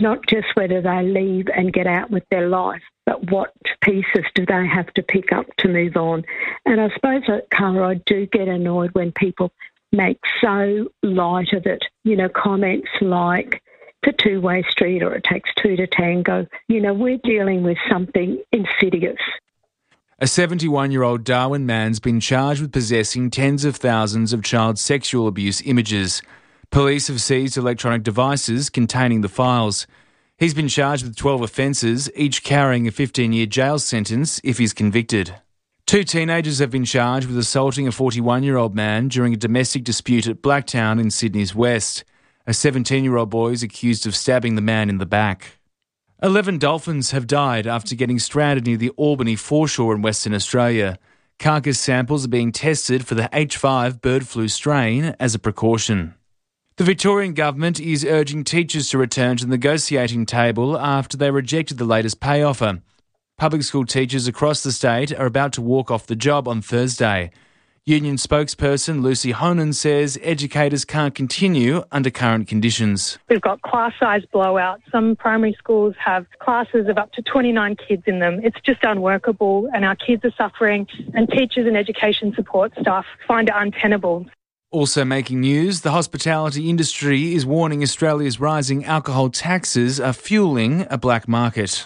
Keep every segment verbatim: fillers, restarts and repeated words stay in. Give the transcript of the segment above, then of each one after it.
not just whether they leave and get out with their life, but what pieces do they have to pick up to move on. And I suppose, Carla, I do get annoyed when people make so light of it. You know, comments like, it's a two-way street or it takes two to tango. You know, we're dealing with something insidious. A seventy-one-year-old Darwin man's been charged with possessing tens of thousands of child sexual abuse images. Police have seized electronic devices containing the files. He's been charged with twelve offences, each carrying a fifteen-year jail sentence if he's convicted. Two teenagers have been charged with assaulting a forty-one-year-old man during a domestic dispute at Blacktown in Sydney's west. A seventeen-year-old boy is accused of stabbing the man in the back. Eleven dolphins have died after getting stranded near the Albany foreshore in Western Australia. Carcass samples are being tested for the H five bird flu strain as a precaution. The Victorian government is urging teachers to return to the negotiating table after they rejected the latest pay offer. Public school teachers across the state are about to walk off the job on Thursday. Union spokesperson Lucy Honan says educators can't continue under current conditions. We've got class size blowouts. Some primary schools have classes of up to twenty-nine kids in them. It's just unworkable and our kids are suffering, and teachers and education support staff find it untenable. Also making news, the hospitality industry is warning Australia's rising alcohol taxes are fueling a black market.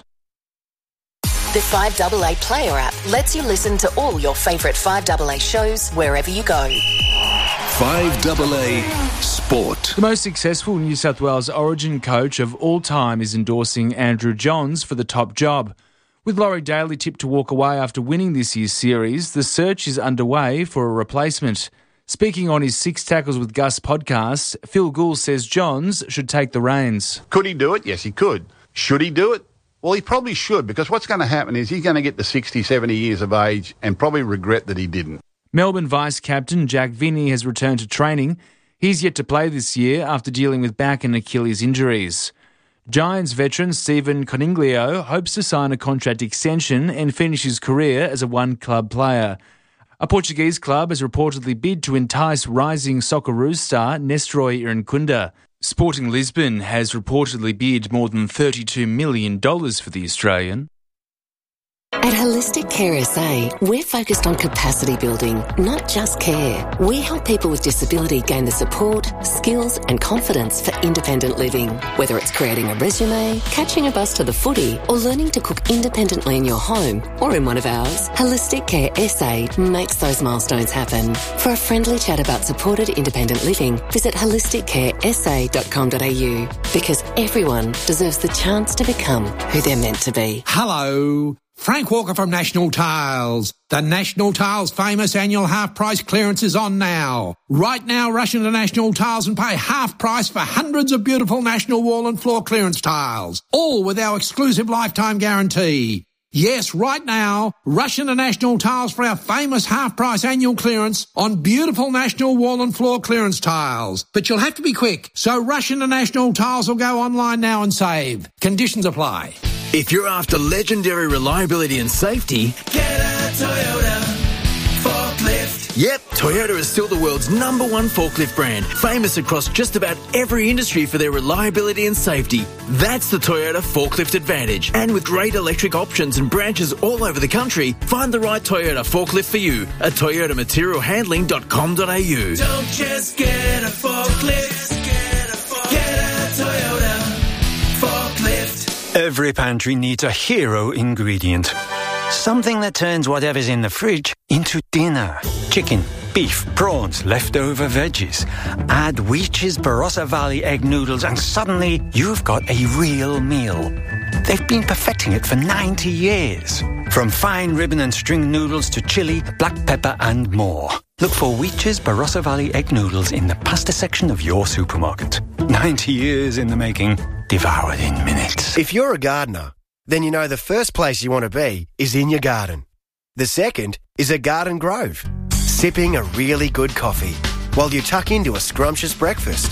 The five A A Player app lets you listen to all your favourite five A A shows wherever you go. five A A Sport. The most successful New South Wales Origin coach of all time is endorsing Andrew Johns for the top job. With Laurie Daly tipped to walk away after winning this year's series, the search is underway for a replacement. Speaking on his Six Tackles with Gus podcast, Phil Gould says Johns should take the reins. Could he do it? Yes, he could. Should he do it? Well, he probably should, because what's going to happen is he's going to get to sixty, seventy years of age and probably regret that he didn't. Melbourne vice-captain Jack Vinnie has returned to training. He's yet to play this year after dealing with back and Achilles injuries. Giants veteran Stephen Coniglio hopes to sign a contract extension and finish his career as a one-club player. A Portuguese club has reportedly bid to entice rising Socceroos star Nestroy Irankunda. Sporting Lisbon has reportedly bid more than thirty-two million dollars for the Australian. At Holistic Care S A, we're focused on capacity building, not just care. We help people with disability gain the support, skills and confidence for independent living. Whether it's creating a resume, catching a bus to the footy, or learning to cook independently in your home or in one of ours, Holistic Care S A makes those milestones happen. For a friendly chat about supported independent living, visit holistic care s a dot com dot a u, because everyone deserves the chance to become who they're meant to be. Hello. Frank Walker from National Tiles. The National Tiles famous annual half-price clearance is on now. Right now, rush into National Tiles and pay half price for hundreds of beautiful National wall and floor clearance tiles, all with our exclusive lifetime guarantee. Yes, right now, rush into National Tiles for our famous half-price annual clearance on beautiful National wall and floor clearance tiles. But you'll have to be quick, so rush into National Tiles or go online now and save. Conditions apply. If you're after legendary reliability and safety, get a Toyota forklift. Yep, Toyota is still the world's number one forklift brand, famous across just about every industry for their reliability and safety. That's the Toyota Forklift Advantage. And with great electric options and branches all over the country, find the right Toyota forklift for you at toyota material handling dot com dot a u. Don't just get a forklift, get a, forklift. Get a Toyota forklift. Every pantry needs a hero ingredient. Something that turns whatever's in the fridge into dinner. Chicken, beef, prawns, leftover veggies. Add Weech's Barossa Valley egg noodles and suddenly you've got a real meal. They've been perfecting it for ninety years. From fine ribbon and string noodles to chili, black pepper and more. Look for Weech's Barossa Valley egg noodles in the pasta section of your supermarket. ninety years in the making, devoured in minutes. If you're a gardener, then you know the first place you want to be is in your garden. The second is a garden grove, sipping a really good coffee while you tuck into a scrumptious breakfast.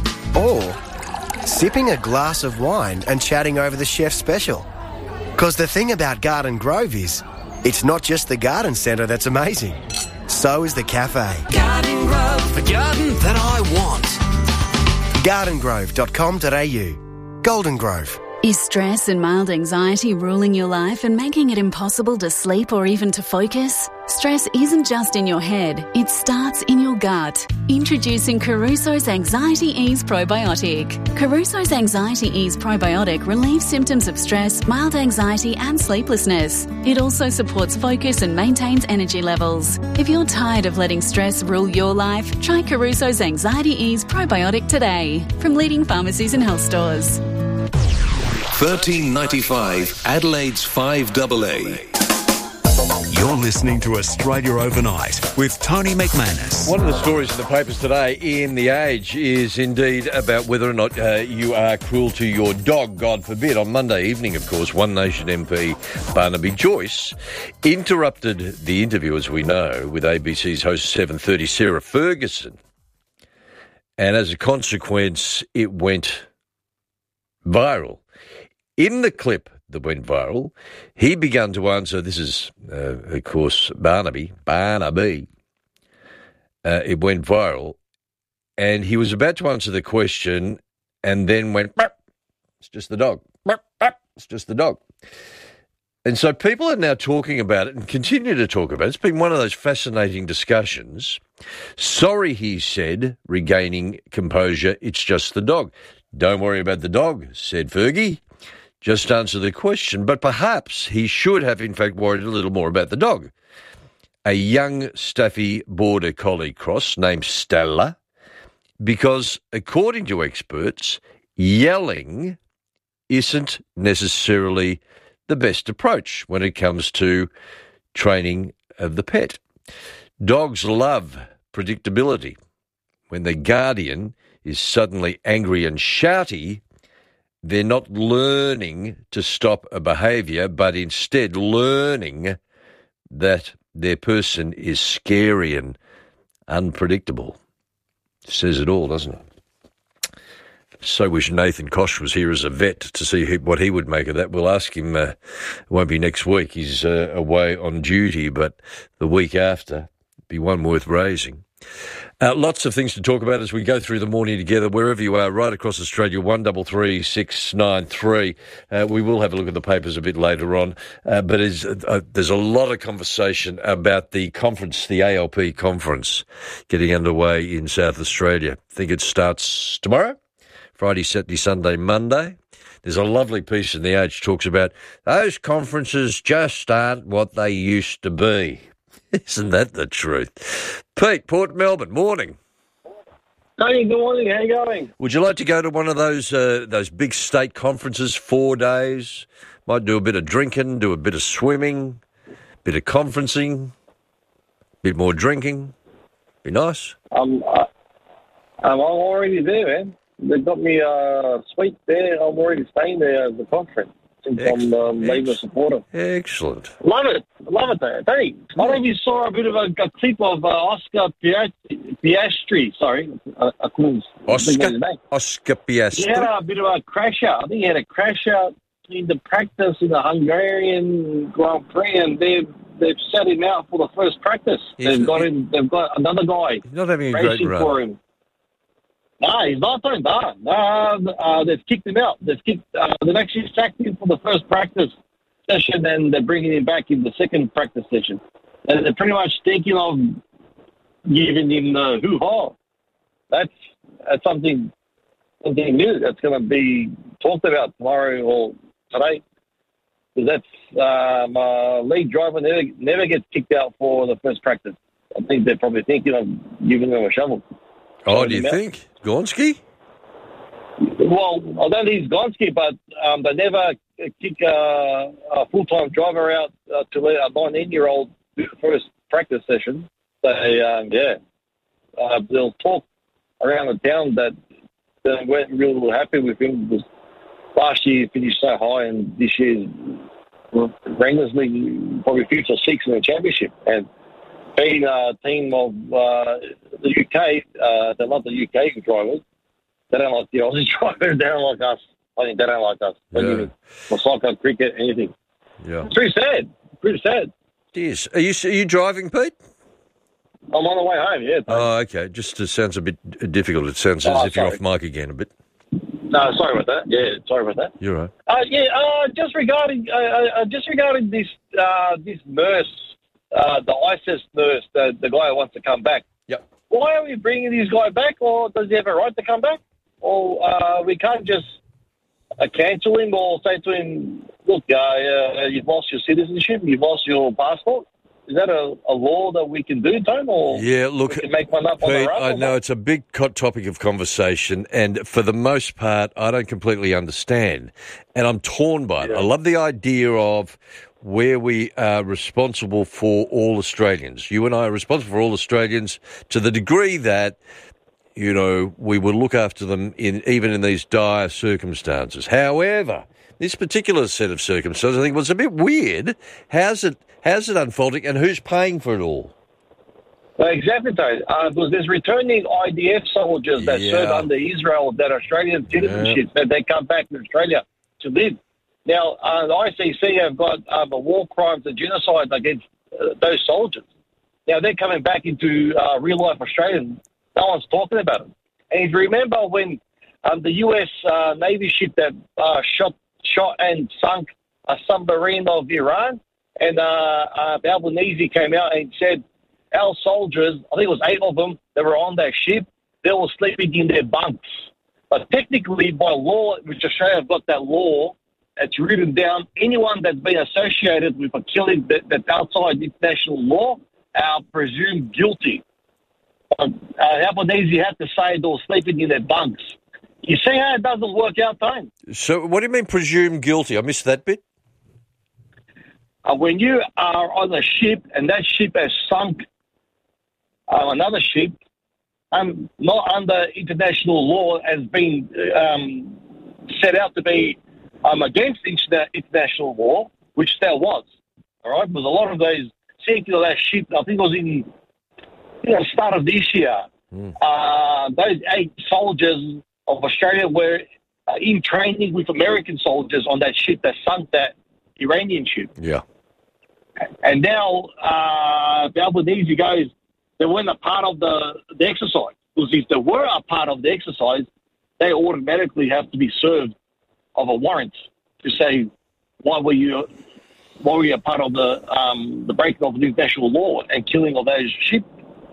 Or sipping a glass of wine and chatting over the chef's special. Because the thing about Garden Grove is, it's not just the garden centre that's amazing. So is the cafe. Garden Grove, the garden that I want. garden grove dot com dot a u. Golden Grove. Is stress and mild anxiety ruling your life and making it impossible to sleep or even to focus? Stress isn't just in your head, it starts in your gut. Introducing Caruso's Anxiety Ease Probiotic. Caruso's Anxiety Ease Probiotic relieves symptoms of stress, mild anxiety and sleeplessness. It also supports focus and maintains energy levels. If you're tired of letting stress rule your life, try Caruso's Anxiety Ease Probiotic today from leading pharmacies and health stores. thirteen ninety-five Adelaide's five double A. You're listening to Australia Overnight with Tony McManus. One of the stories in the papers today in The Age is indeed about whether or not uh, you are cruel to your dog, God forbid. On Monday evening, of course, One Nation M P Barnaby Joyce interrupted the interview, as we know, with A B C's host seven thirty, Sarah Ferguson. And as a consequence, it went viral. In the clip that went viral, he began to answer, this is, uh, of course, Barnaby, Barnaby. Uh, it went viral, and he was about to answer the question and then went, Burp, it's just the dog. Burp, burp, it's just the dog. And so people are now talking about it and continue to talk about it. It's been one of those fascinating discussions. Sorry, he said, regaining composure, it's just the dog. Don't worry about the dog, said Fergie. Just answer the question, but perhaps he should have, in fact, worried a little more about the dog. A young Staffy Border Collie cross named Stella, because, according to experts, yelling isn't necessarily the best approach when it comes to training of the pet. Dogs love predictability. When the guardian is suddenly angry and shouty, they're not learning to stop a behaviour, but instead learning that their person is scary and unpredictable. Says it all, doesn't it? So wish Nathan Kosh was here as a vet to see what he would make of that. We'll ask him. Uh, it won't be next week. He's uh, away on duty, but the week after, be one worth raising. Uh, lots of things to talk about as we go through the morning together, wherever you are, right across Australia, one three three six nine three. Uh, we will have a look at the papers a bit later on, uh, but is, uh, there's a lot of conversation about the conference, the A L P conference, getting underway in South Australia. I think it starts tomorrow, Friday, Saturday, Sunday, Monday. There's a lovely piece in The Age talks about those conferences just aren't what they used to be. Isn't that the truth? Pete, Port Melbourne, morning. Tony, good morning. How you going? Would you like to go to one of those uh, those big state conferences, four days? Might do a bit of drinking, do a bit of swimming, bit of conferencing, bit more drinking. Be nice. Um, uh, um, I'm already there, man. They've got me a uh, suite there. I'm already staying there at the conference. Since I'm a um, Labour supporter. Excellent. Love it. Love it there. Tony, I don't know if you saw a bit of a, a clip of uh, Oscar Piastri, Piastri sorry. I, I couldn't Oscar, think of his name. Oscar Piastri. He had a bit of a crash out. I think he had a crash out in the practice in the Hungarian Grand Prix, and they've, they've set him out for the first practice. He's, they've got him. They've got another guy he's not having a racing great run. for him. No, he's not doing that. No, uh, they've kicked him out. They've kicked. Uh, they've actually sacked him for the first practice session, and they're bringing him back in the second practice session. And they're pretty much thinking of giving him the hoo-ha. That's that's something something new that's going to be talked about tomorrow or today. Because that's um, uh, lead driver never never gets kicked out for the first practice. I think they're probably thinking of giving them a shovel. Oh, do you think? Gonski? Well, I don't think it's Gonski, but um, they never kick a, a full-time driver out uh, to let a nineteen-year-old do the first practice session. So, um, yeah, uh, they'll talk around the town that they weren't real happy with him because last year he finished so high and this year randomly probably fifth or sixth in the championship. And being a team of uh, the U K, uh, they're not the U K drivers. They don't like the Aussie drivers. They don't like us. I think they don't like us. Yeah. For soccer, cricket, anything. Yeah. It's pretty sad. Pretty sad. Yes. Are you, are you driving, Pete? I'm on the way home, yeah. Oh, okay. Just it sounds a bit difficult. It sounds as oh, if sorry. you're off mic again a bit. No, sorry about that. Yeah, sorry about that. You're right. Uh, yeah, uh, just regarding uh, uh, just regarding this uh, this nurse, uh, the ISIS nurse, the, the guy who wants to come back. Yep. Why are we bringing this guy back, or does he have a right to come back? Or uh, we can't just uh, cancel him or say to him, look, uh, uh, you've lost your citizenship, you've lost your passport. Is that a, a law that we can do, Tom? Or yeah, look, we can make one up on Pete, the run? I know it's a big co- topic of conversation, and for the most part, I don't completely understand, and I'm torn by it. Yeah. I love the idea of where we are responsible for all Australians. You and I are responsible for all Australians to the degree that, you know, we will look after them in even in these dire circumstances. However, this particular set of circumstances, I think, was a bit weird. How's it? How's it unfolding, and who's paying for it all? Well, exactly, Tony. Uh, because there's returning I D F soldiers that Yeah. serve under Israel that are Australian citizenships that they come back to Australia to live. Now, uh, the I C C have got um, a war crimes and genocide against uh, those soldiers. Now, they're coming back into uh, real-life Australia. No one's talking about it. And if you remember when um, the U S uh, Navy ship that uh, shot, shot and sunk a submarine of Iran, and uh, uh, Albanese came out and said, our soldiers, I think it was eight of them that were on that ship, they were sleeping in their bunks. But technically, by law, which Australia have got that law, it's written down, anyone that's been associated with a killing that, that's outside international law are presumed guilty. Uh, Albanese had to say they were sleeping in their bunks. You see how it doesn't work out, Tone? So what do you mean presumed guilty? I missed that bit. Uh, when you are on a ship and that ship has sunk uh, another ship, um, not under international law, has been um, set out to be um, against interna- international law, which there was. All right, because a lot of those sinking of that ship, I think it was in you know, start of this year. Mm. Uh, those eight soldiers of Australia were uh, in training with American soldiers on that ship that sunk that Iranian ship. Yeah. And now uh, the Albanese goes, they weren't a part of the, the exercise. Because if they were a part of the exercise, they automatically have to be served of a warrant to say, why were you why were you a part of the um, the breaking of international law and killing of those ship?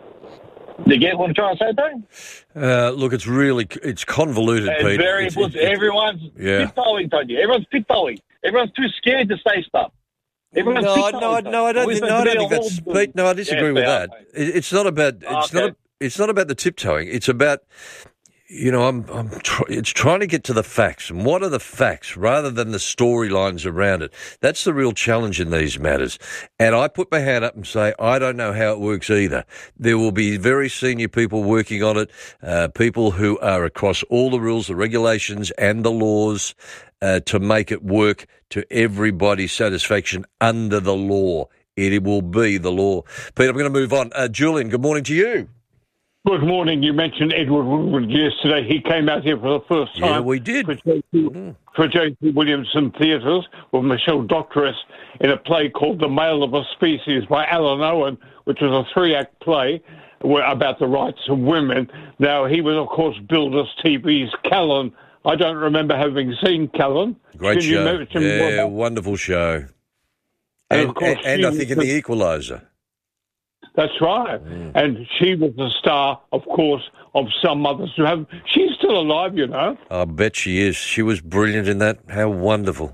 Do you get what I'm trying to say, Dave? Uh, look, it's really it's convoluted, It's Pete. very, It's- it's, it's- everyone's yeah. tiptoeing, Tony. Everyone's tiptoeing. Everyone's too scared to say stuff. Everyone's No, tiptoeing, no, Tony. no, I don't We're think, no, supposed I to don't be think a that's whole- Pete. No, I disagree Yes, with they are, that. It- It's not about. It's Okay. not. It's not about the tiptoeing. It's about. You know, I'm. I'm. Tr- it's trying to get to the facts, and what are the facts, rather than the storylines around it. That's the real challenge in these matters. And I put my hand up and say, I don't know how it works either. There will be very senior people working on it, uh, people who are across all the rules, the regulations, and the laws uh, to make it work to everybody's satisfaction under the law. It will be the law. Pete, I'm going to move on. Uh, Julian, good morning to you. Good morning. You mentioned Edward Woodward yesterday. He came out here for the first time. Yeah, we did. For J C, mm. for J C Williamson Theatres with Michelle Doctoross in a play called The Male of a Species by Alan Owen, which was a three-act play about the rights of women. Now, he was, of course, billed as T V's Callan. I don't remember having seen Callan. Great Can you show. mention more Yeah, about- wonderful show. And, And, of course, and, and she I think in was The Equalizer. That's right. Mm. And she was the star, of course, of Some Mothers Who Have... She's still alive, you know. I bet she is. She was brilliant in that. How wonderful.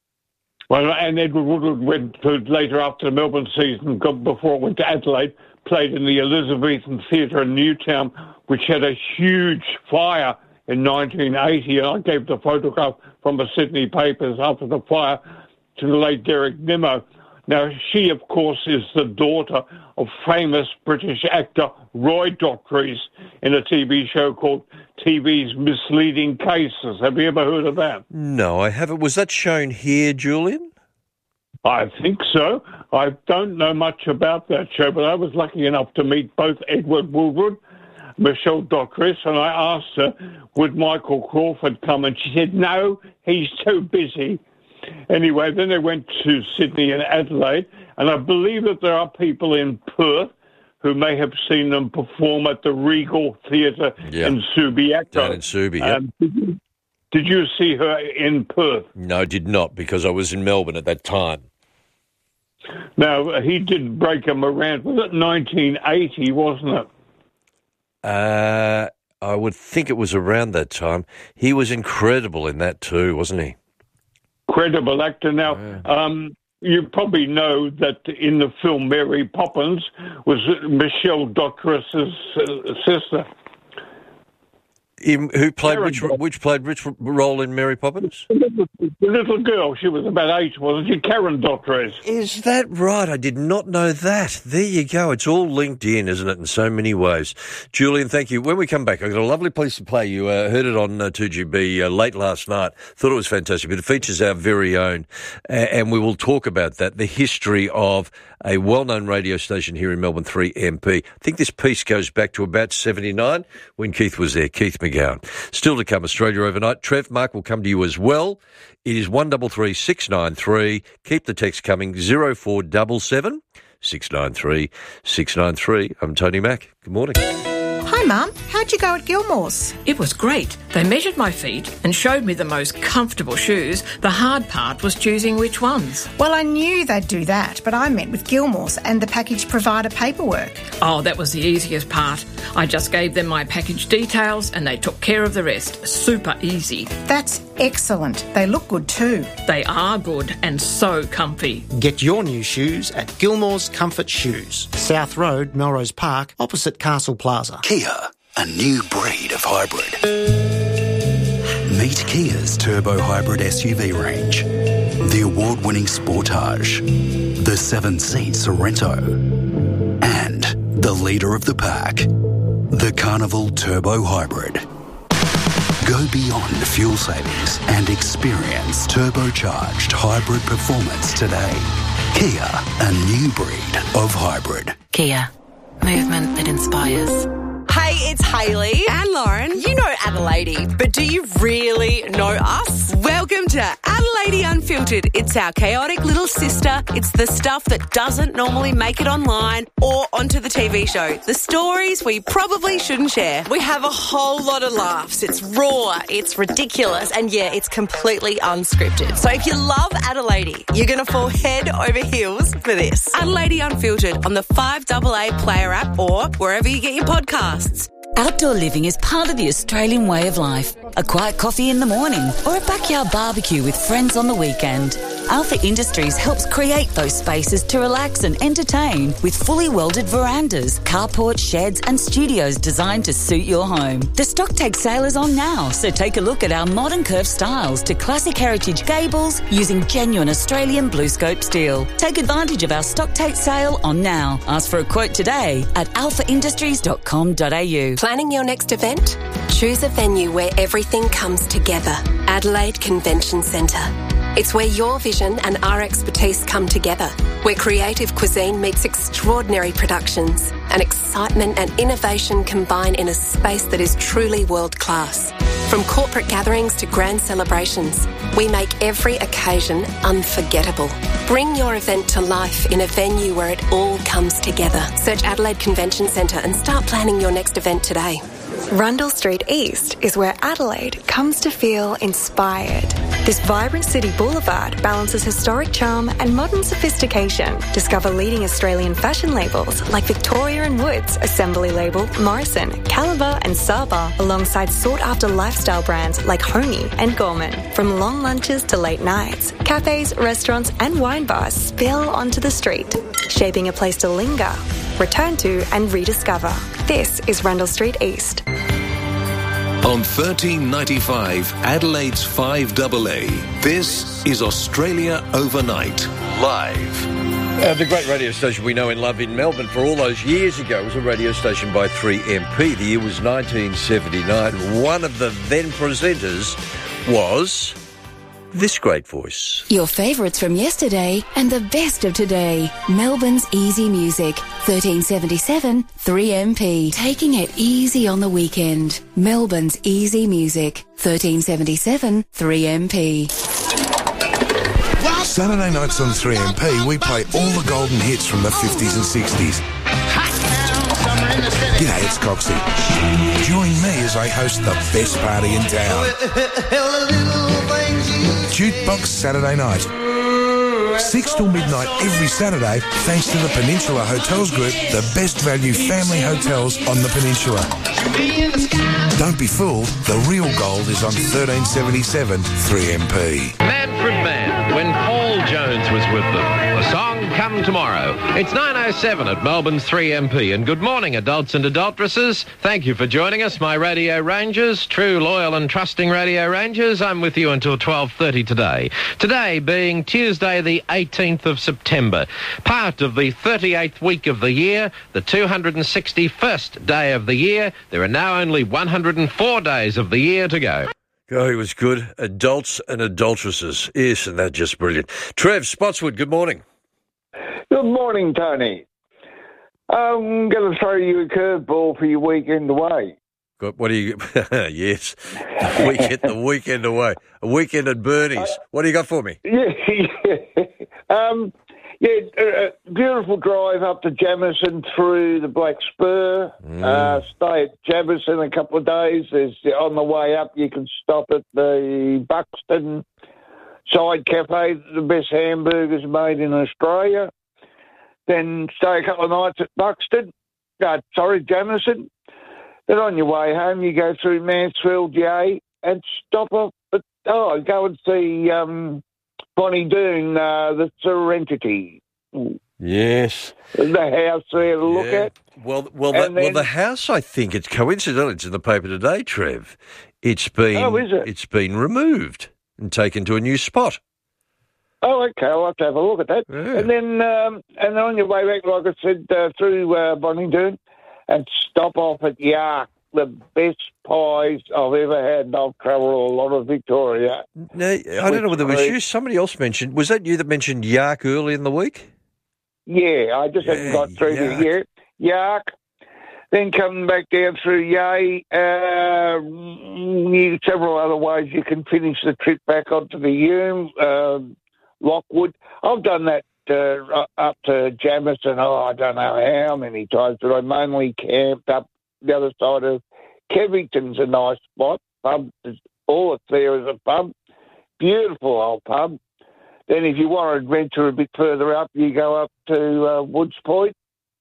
Well, and Edward Woodward went to, later after the Melbourne season, got, before it went to Adelaide, played in the Elizabethan Theatre in Newtown, which had a huge fire in nineteen eighty. And I gave the photograph from the Sydney papers after the fire to the late Derek Nimmo. Now, she, of course, is the daughter of famous British actor Roy Doctoross in a T V show called T V's Misleading Cases. Have you ever heard of that? No, I haven't. Was that shown here, Julian? I think so. I don't know much about that show, but I was lucky enough to meet both Edward Woodward, Michelle Doctoross, and I asked her, would Michael Crawford come? And she said, no, he's too busy. Anyway, then they went to Sydney and Adelaide, and I believe that there are people in Perth who may have seen them perform at the Regal Theatre yeah. in Subiaco. Down in Subi, yeah. Um, Did you see her in Perth? No, did not, because I was in Melbourne at that time. Now, he did break him around. Was it nineteen eighty, wasn't it? Uh, I would think it was around that time. He was incredible in that too, wasn't he? Credible actor. Now, yeah. um, you probably know that in the film Mary Poppins was Michelle Doctorous' uh, sister. In, who played which, which played which role in Mary Poppins? The little, the little girl. She was about eight, wasn't she? Karen Doctorous. Is that right? I did not know that. There you go. It's all linked in, isn't it, in so many ways. Julian, thank you. When we come back, I've got a lovely piece to play. You uh, heard it on uh, two G B uh, late last night. Thought it was fantastic. But it features our very own, uh, and we will talk about that, the history of a well-known radio station here in Melbourne, three M P. I think this piece goes back to about seventy-nine when Keith was there, Keith McGowan. Still to come, Australia Overnight. Trev, Mark will come to you as well. It is one double three six nine three. Keep the text coming, zero four seven seven six nine three six nine three. I'm Tony Mack. Good morning. Hi, Mum. How'd you go at Gilmore's? It was great. They measured my feet and showed me the most comfortable shoes. The hard part was choosing which ones. Well, I knew they'd do that, but I met with Gilmore's and the package provider paperwork. Oh, that was the easiest part. I just gave them my package details and they took care of the rest. Super easy. That's excellent. They look good too. They are good and so comfy. Get your new shoes at Gilmore's Comfort Shoes, South Road, Melrose Park, opposite Castle Plaza. Kia, a new breed of hybrid. Meet Kia's turbo hybrid S U V range. The award-winning Sportage, the seven-seat Sorrento, and the leader of the pack, the Carnival Turbo Hybrid. Go beyond fuel savings and experience turbocharged hybrid performance today. Kia, a new breed of hybrid. Kia, movement that inspires. Hey, it's Hayley and Lauren. You know Adelaide, but do you really know us? Welcome to Adelaide Unfiltered. It's our chaotic little sister. It's the stuff that doesn't normally make it online or onto the T V show. The stories we probably shouldn't share. We have a whole lot of laughs. It's raw, it's ridiculous, and yeah, it's completely unscripted. So if you love Adelaide, you're going to fall head over heels for this. Adelaide Unfiltered on the five A A Player app or wherever you get your podcasts. Outdoor living is part of the Australian way of life. A quiet coffee in the morning or a backyard barbecue with friends on the weekend. Alpha Industries helps create those spaces to relax and entertain with fully welded verandas, carports, sheds and studios designed to suit your home. The stock take sale is on now, so take a look at our modern curved styles to classic heritage gables using genuine Australian blue scope steel. Take advantage of our stock take sale on now. Ask for a quote today at alpha industries dot com dot a u. Planning your next event? Choose a venue where everything comes together. Adelaide Convention Centre. It's where your vision and our expertise come together, where creative cuisine meets extraordinary productions, and excitement and innovation combine in a space that is truly world-class. From corporate gatherings to grand celebrations, we make every occasion unforgettable. Bring your event to life in a venue where it all comes together. Search Adelaide Convention Centre and start planning your next event today. Rundle Street East is where Adelaide comes to feel inspired. This vibrant city boulevard balances historic charm and modern sophistication. Discover leading Australian fashion labels like Victoria and Woods, Assembly Label, Morrison, Caliber and Saba, alongside sought-after lifestyle brands like Homey and Gorman. From long lunches to late nights, cafes, restaurants and wine bars spill onto the street, shaping a place to linger, return to and rediscover. This is Rundle Street East. On thirteen ninety-five, Adelaide's five A A, this is Australia Overnight, live. Uh, the great radio station we know and love in Melbourne for all those years ago was a radio station by three M P. The year was nineteen seventy-nine. One of the then presenters was this great voice. Your favourites from yesterday and the best of today. Melbourne's Easy Music, thirteen seventy-seven, three M P. Taking it easy on the weekend. Melbourne's Easy Music, thirteen seventy-seven, three M P. Saturday nights on three M P, we play all the golden hits from the fifties and sixties. Hot town, summer in the city. G'day, it's Coxie. Join me as I host the best party in town. Jukebox Saturday night. six till midnight every Saturday, thanks to the Peninsula Hotels Group, the best value family hotels on the Peninsula. Don't be fooled, the real gold is on thirteen seventy-seven three M P. Manfred Mann, when Paul Jones was with them. The song Come Tomorrow. It's nine oh seven at Melbourne's three M P. And good morning, adults and adulteresses. Thank you for joining us, my radio rangers, true, loyal and trusting radio rangers. I'm with you until twelve thirty today. Today being Tuesday the eighteenth of September, part of the thirty-eighth week of the year, the two hundred sixty-first day of the year. There are now only one hundred four days of the year to go. Oh, he was good. Adults and adulteresses. Isn't that just brilliant? Trev Spotswood, good morning. Good morning, Tony. I'm going to throw you a curveball for your weekend away. Good. What do you... yes, the weekend, the weekend away. A weekend at Bernie's. What do you got for me? Yeah, yeah. Um, yeah, uh, beautiful drive up to Jamison through the Black Spur. Mm. Uh, stay at Jamison a couple of days. There's, on the way up, you can stop at the Buxton Side Cafe, the best hamburgers made in Australia. Then stay a couple of nights at Buxton, uh, sorry, Jamison. Then on your way home, you go through Mansfield, Yea, and stop off at, oh, go and see um, Bonnie Doon, uh, the Serenity. Yes. The house there to look yeah. at. Well, well, the, then, well, the house, I think, it's coincidental. It's in the paper today, Trev. It's been, oh, is it? It's been removed and taken to a new spot. Oh, okay. I'll have to have a look at that. Yeah. And then, um, and then on your way back, like I said, uh, through uh, Bonnie Doon, and stop off at Yark, the best pies I've ever had. And I've travelled a lot of Victoria. No, I don't know whether it was you. Somebody else mentioned. Was that you that mentioned Yark early in the week? Yeah, I just yeah, haven't got through Yark. to Yark. Yark. Then coming back down through Yea, uh, you, several other ways you can finish the trip back onto the Hume, uh, Lockwood. I've done that uh, up to Jamison, oh, I don't know how many times, but I mainly camped up the other side of Kevington's a nice spot. Pub, all it's there is a pub. Beautiful old pub. Then if you want to adventure a bit further up, you go up to uh, Woods Point,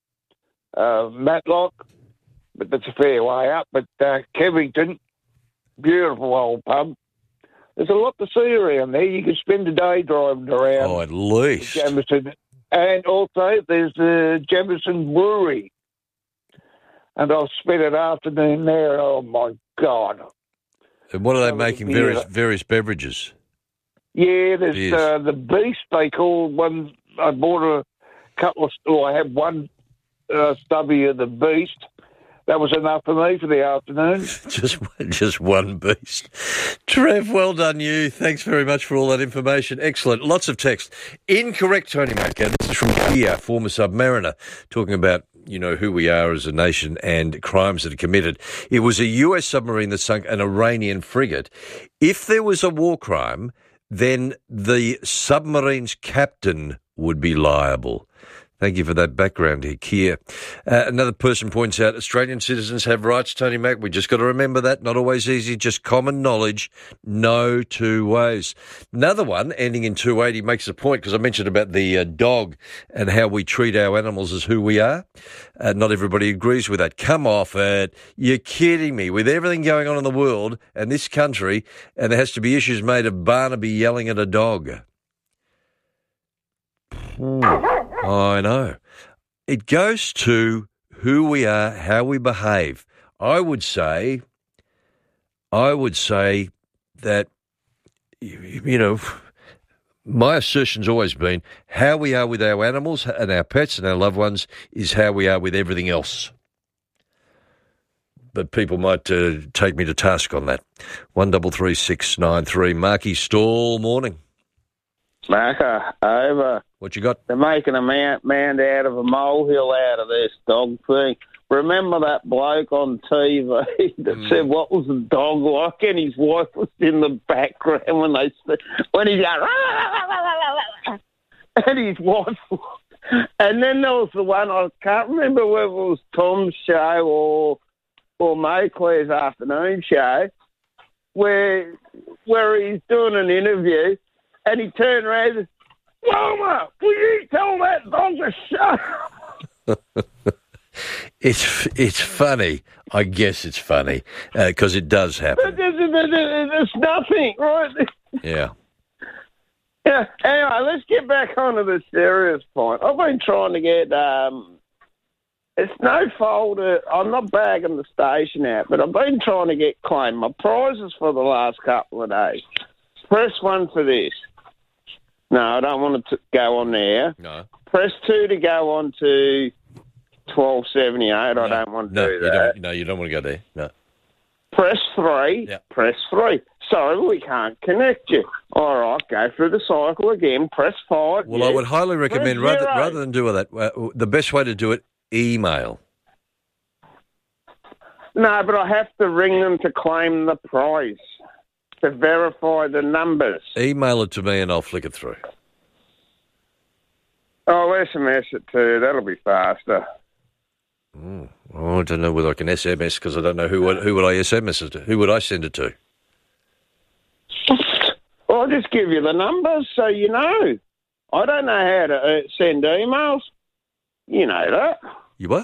uh, Matlock, but that's a fair way up. But uh, Kevington, beautiful old pub. There's a lot to see around there. You can spend a day driving around. Oh, at least. Jamison. And also there's the Jamison Brewery. And I've spent an afternoon there. Oh, my God. And what are they making? Various various beverages? Yeah, there's Yes. uh, the Beast, they call one. I bought a couple of, well, I had one uh, stubby of the Beast. That was enough for me for the afternoon. just, just one beast. Trev, well done you. Thanks very much for all that information. Excellent. Lots of text. Incorrect, Tony Macker. This is from Kia, former submariner, talking about, you know, who we are as a nation and crimes that are committed. It was a U S submarine that sunk an Iranian frigate. If there was a war crime, then the submarine's captain would be liable. Thank you for that background here, Kia. Uh, another person points out Australian citizens have rights, Tony Mack. We just got to remember that. Not always easy, just common knowledge. No two ways. Another one, ending in two eighty, makes a point, because I mentioned about the uh, dog and how we treat our animals as who we are. Uh, not everybody agrees with that. Come off it. You're kidding me. With everything going on in the world and this country, and there has to be issues made of Barnaby yelling at a dog. Hmm. I know. It goes to who we are, how we behave. I would say, I would say that, you know, my assertion's always been how we are with our animals and our pets and our loved ones is how we are with everything else. But people might uh, take me to task on that. One double three six nine three. Marky Stall, morning. Marker, over. What you got? They're making a man, man out of a molehill out of this dog thing. Remember that bloke on T V that mm. said what was the dog like, and his wife was in the background when they when he got and his wife And then there was the one, I can't remember whether it was Tom's show or or Mayclair's afternoon show, where where he's doing an interview and he turned around and said, Wilma, will you tell that dog to shut? It's it's funny. I guess it's funny because uh, it does happen. But there's, there's, there's nothing, right? Yeah. Yeah. Anyway, let's get back onto the serious point. I've been trying to get. Um, it's no fault. Of, I'm not bagging the station out, but I've been trying to get claimed my prizes for the last couple of days. Press one for this. No, I don't want to go on there. No. Press two to go on to twelve seventy-eight. No, I don't want to no, do you that. don't, no, you don't want to go there. No. Press three. Yeah. Press three. Sorry, we can't connect you. All right, go through the cycle again. Press five. Well, yes. I would highly recommend, Press rather, zero. rather than do all that, uh, the best way to do it, email. No, but I have to ring them to claim the prize, to verify the numbers. Email it to me and I'll flick it through. Oh, S M S it too. That'll be faster. Mm. Oh, I don't know whether I can S M S because I don't know who would, who would I S M S it to. Who would I send it to? Well, I'll just give you the numbers so you know. I don't know how to uh, send emails. You know that. You what?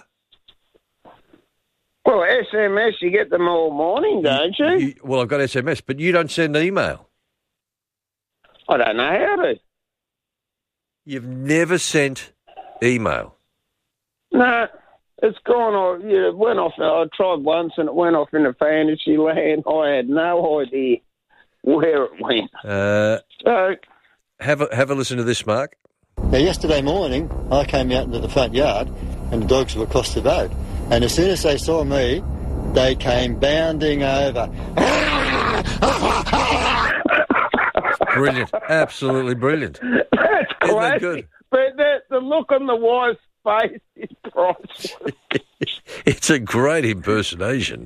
Well, S M S, you get them all morning, don't you? you? Well, I've got S M S, but you don't send email. I don't know how to. You've never sent email? No, it's gone off. Yeah, it went off. I tried once and it went off into fantasy land. I had no idea where it went. Uh, so, have a, have a listen to this, Mark. Now, yesterday morning, I came out into the front yard and the dogs were across the road. And as soon as they saw me, they came bounding over. Brilliant. Absolutely brilliant. That's Isn't classic. that good? But the, the look on the wife's face is priceless. It's a great impersonation.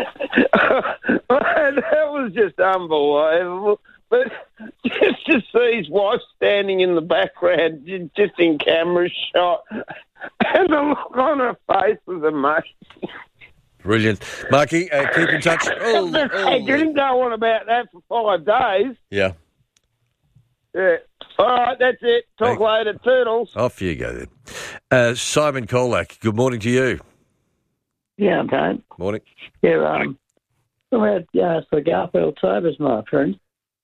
That was just unbelievable. But just to see his wife standing in the background, ju- just in camera shot, and the look on her face was amazing. Brilliant. Marky, uh, keep in touch. Oh, But, oh, hey, you didn't go on about that for five days. yeah. Yeah. All right, that's it. Talk Thank- later. Toodles. Off you go then. Uh, Simon Colac, good morning to you. Yeah, okay. Morning. Yeah, um, about uh, the Garfield Sabres, my friend.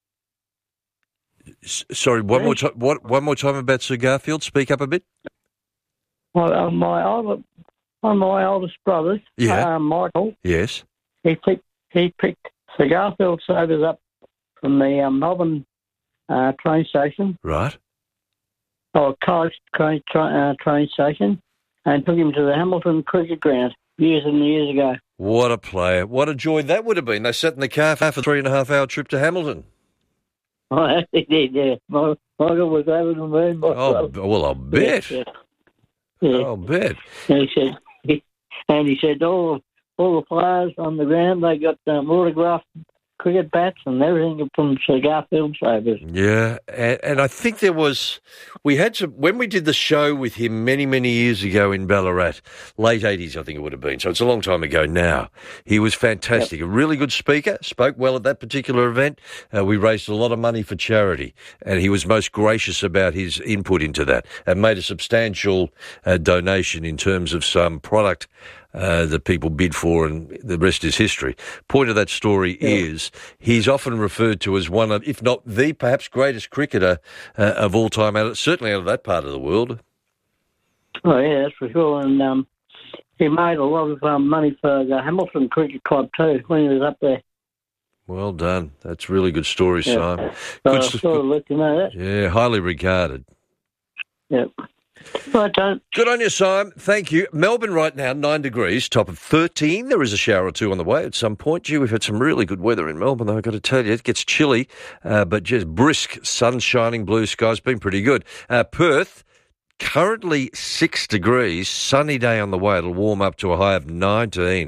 S- sorry, one more time. What? One more time about Sir Garfield. Speak up a bit. My, uh, my older, one of my oldest brothers, Yeah. uh, Michael, Yes. he picked he picked the Garfield Sabres up from the um, Melbourne uh, train station, Right. or college train, tra- uh, train station, and took him to the Hamilton Cricket Ground years and years ago. What a player! What a joy that would have been. They sat in the car for a three and a half hour trip to Hamilton. Oh, he did, yeah. My, Michael was over the moon. My Oh, brother. well, I'll bet. Yeah, yeah. Yeah. I'll bet. And he said, he, and he said all all the players on the ground, they got um, autographed cricket bats and everything from Sir Garfield Sabres. Yeah, and, and I think there was, we had some, when we did the show with him many, many years ago in Ballarat, late eighties I think it would have been, so it's a long time ago now. He was fantastic, yep. A really good speaker, spoke well at that particular event. Uh, we raised a lot of money for charity, and he was most gracious about his input into that and made a substantial uh, donation in terms of some product Uh, that people bid for, and the rest is history. Point of that story yeah. is he's often referred to as one of, if not the perhaps greatest cricketer uh, of all time, out of, certainly out of that part of the world. Oh, yeah, that's for sure. And um, he made a lot of um, money for the Hamilton Cricket Club too when he was up there. Well done. That's really good story, yeah. Simon. So Good I st- sort of let you know that. Yeah, highly regarded. Yep. Right, don't. Good on you, Simon. Thank you. Melbourne right now, nine degrees, top of thirteen. There is a shower or two on the way at some point. Gee, we've had some really good weather in Melbourne, though, I've got to tell you. It gets chilly, uh, but just brisk, sun shining, blue skies, been pretty good. Uh, Perth, currently six degrees, sunny day on the way. It'll warm up to a high of nineteen.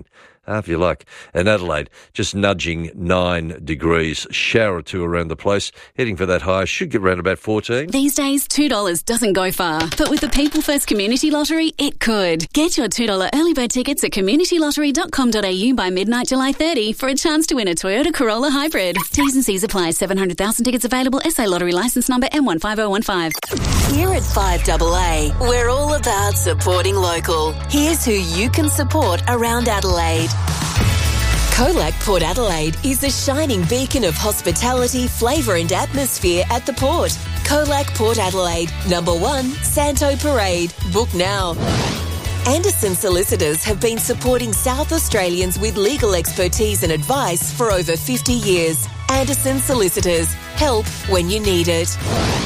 half your luck. And Adelaide, just nudging nine degrees. Shower or two around the place. Heading for that high. Should get around about fourteen. These days, two dollars doesn't go far. But with the People First Community Lottery, it could. Get your two dollars early bird tickets at community lottery dot com dot a u by midnight July thirtieth for a chance to win a Toyota Corolla Hybrid. T's and C's apply. seven hundred thousand tickets available. S A Lottery licence number M one five oh one five. Here at five A A, we're all about supporting local. Here's who you can support around Adelaide. Colac Port Adelaide is the shining beacon of hospitality, flavour and atmosphere at the port. Colac Port Adelaide, number one, Santo Parade. Book now. Anderson Solicitors have been supporting South Australians with legal expertise and advice for over fifty years. Anderson Solicitors. Help when you need it.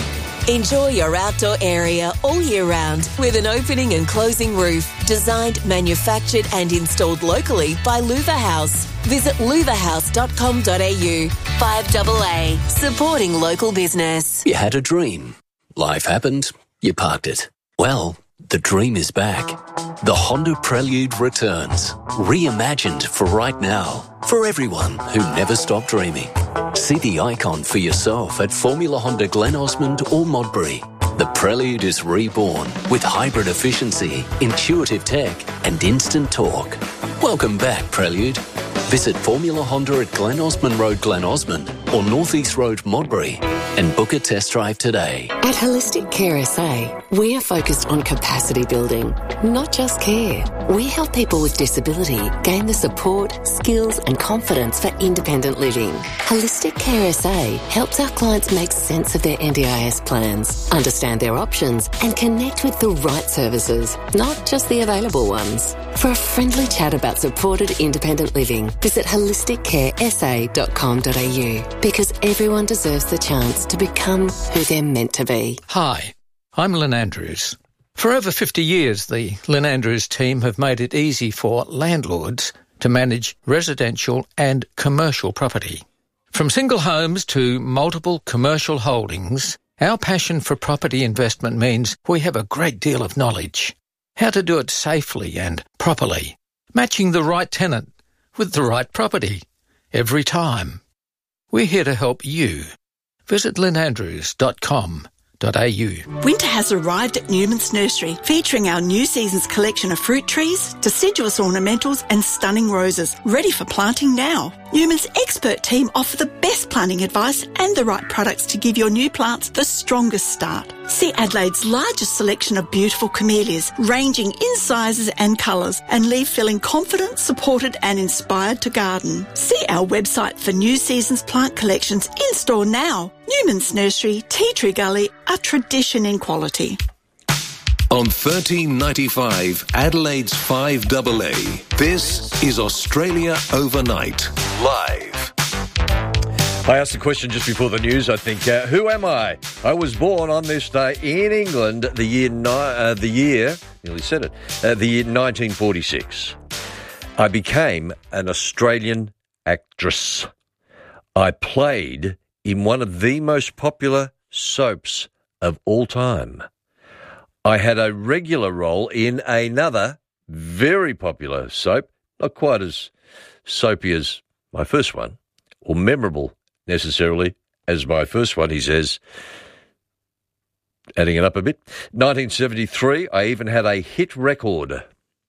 Enjoy your outdoor area all year round with an opening and closing roof. Designed, manufactured and installed locally by Louver House. Visit louver house dot com dot a u. five A A, supporting local business. You had a dream. Life happened. You parked it. Well, the dream is back. The Honda Prelude returns. Reimagined for right now. For everyone who never stopped dreaming. See the icon for yourself at Formula Honda Glen Osmond or Modbury. The Prelude is reborn with hybrid efficiency, intuitive tech and instant torque. Welcome back, Prelude. Visit Formula Honda at Glen Osmond Road, Glen Osmond or North East Road, Modbury and book a test drive today. At Holistic Care S A, we are focused on capacity building, not just care. We help people with disability gain the support, skills and confidence for independent living. Holistic Care S A helps our clients make sense of their N D I S plans, understand their options and connect with the right services, not just the available ones. For a friendly chat about supported independent living, visit holistic care s a dot com dot a u because everyone deserves the chance to become who they're meant to be. Hi, I'm Lynn Andrews. For over fifty years, the Lynn Andrews team have made it easy for landlords to manage residential and commercial property. From single homes to multiple commercial holdings, our passion for property investment means we have a great deal of knowledge. How to do it safely and properly, matching the right tenant with the right property every time. We're here to help you. Visit lynn andrews dot com dot a u. Winter has arrived at Newman's Nursery, featuring our new season's collection of fruit trees, deciduous ornamentals and stunning roses, ready for planting now. Newman's expert team offer the best planting advice and the right products to give your new plants the strongest start. See Adelaide's largest selection of beautiful camellias, ranging in sizes and colours, and leave feeling confident, supported and inspired to garden. See our website for new season's plant collections in store now. Newman's Nursery, Tea Tree Gully, a tradition in quality. On thirteen ninety-five, Adelaide's five A A, this is Australia Overnight, live. I asked the question just before the news, I think. Uh, who am I? I was born on this day in England, the year, ni- uh, the year, nearly said it, uh, the year nineteen forty-six. I became an Australian actress. I played in one of the most popular soaps of all time. I had a regular role in another very popular soap, not quite as soapy as my first one, or memorable necessarily as my first one, he says, adding it up a bit. nineteen seventy-three, I even had a hit record.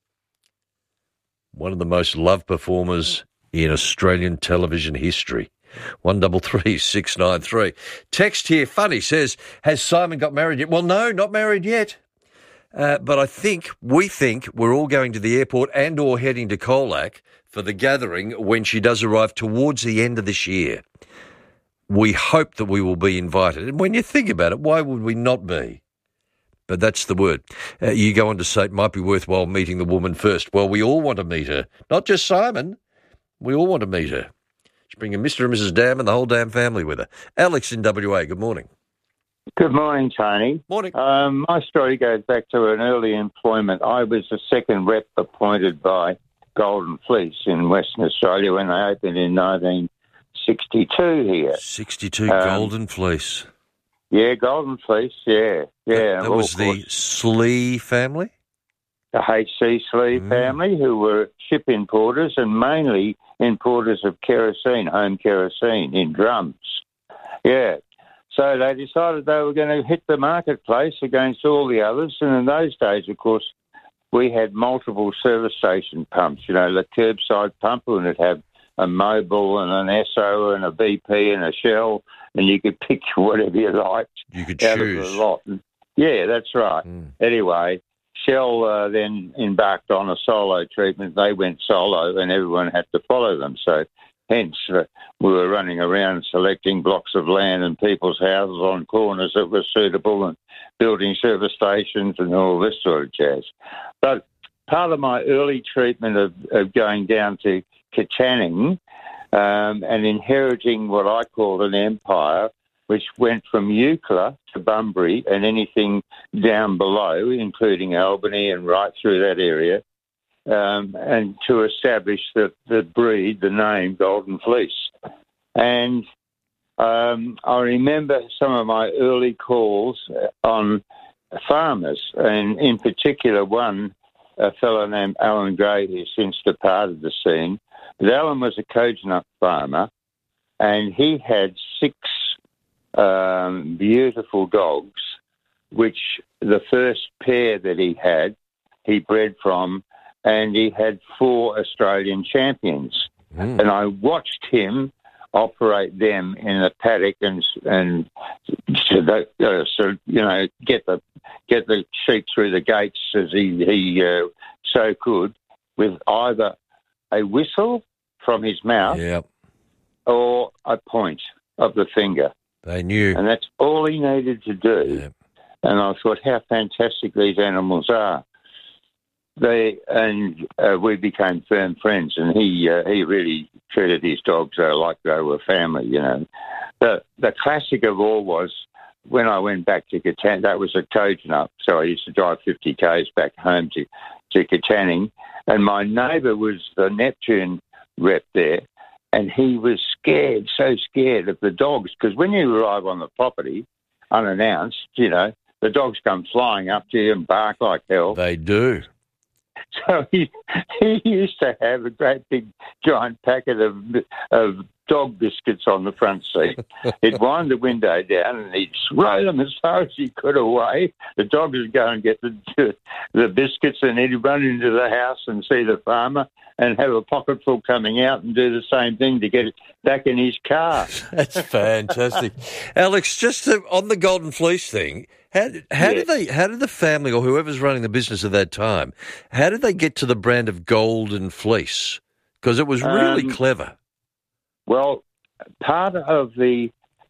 One of the most loved performers in Australian television history. One double three six nine three. Text here, funny, says, has Simon got married yet? Well, no, not married yet. Uh, but I think, we think, we're all going to the airport and or heading to Colac for the gathering when she does arrive towards the end of this year. We hope that we will be invited. And when you think about it, why would we not be? But that's the word. Uh, you go on to say it might be worthwhile meeting the woman first. Well, we all want to meet her. Not just Simon. We all want to meet her. She's bringing Mister and Missus Dam and the whole damn family with her. Alex in W A, good morning. Good morning, Tony. Morning. Um, my story goes back to an early employment. I was the second rep appointed by Golden Fleece in Western Australia when they opened in nineteen sixty-two here. sixty-two Um, Golden Fleece. Yeah, Golden Fleece, yeah. yeah. That, that well, was of the course. Slee family? the H C Sleeve Mm. family, who were ship importers and mainly importers of kerosene, home kerosene in drums. Yeah. So they decided they were going to hit the marketplace against all the others. And in those days, of course, we had multiple service station pumps, you know, the curbside pump, and it'd have a Mobil and an Esso and a B P and a Shell, and you could pick whatever you liked You could out choose. of the lot. Yeah, that's right. Anyway, Shell uh, then embarked on a solo treatment. They went solo, and everyone had to follow them. So hence, uh, we were running around selecting blocks of land and people's houses on corners that were suitable and building service stations and all this sort of jazz. But part of my early treatment of, of going down to Katanning um, and inheriting what I called an empire, which went from Eucla to Bunbury and anything down below, including Albany and right through that area, um, and to establish the, the breed, the name Golden Fleece. And um, I remember some of my early calls on farmers, and in particular one, a fellow named Alan Gray, who's since departed the scene. But Alan was a coconut farmer, and he had six um, beautiful dogs, which the first pair that he had, he bred from, and he had four Australian champions. Mm. And I watched him operate them in the paddock and and so, that, uh, so you know get the get the sheep through the gates as he he uh, so could, with either a whistle from his mouth Yep. or a point of the finger. They knew. And that's all he needed to do. Yep. And I thought how fantastic these animals are. They and uh, we became firm friends, and he uh, he really treated his dogs uh, like they were family, you know. The the classic of all was when I went back to Katanning. That was at Kojonup, so I used to drive fifty k's back home to to Katanning, and my neighbour was the Neptune rep there, and he was scared, so scared of the dogs, because when you arrive on the property unannounced, you know, the dogs come flying up to you and bark like hell. They do. So he he used to have a great big giant packet of of dog biscuits on the front seat. He'd wind the window down and he'd throw them as far as he could away. The dogs would go and get the the biscuits, and he'd run into the house and see the farmer and have a pocketful coming out and do the same thing to get it back in his car. That's fantastic. Alex, just to, on the Golden Fleece thing, how, how Yeah. did they? How did the family or whoever's running the business at that time? How did they get to the brand of Golden Fleece? Because it was really Um, clever. Well, part of the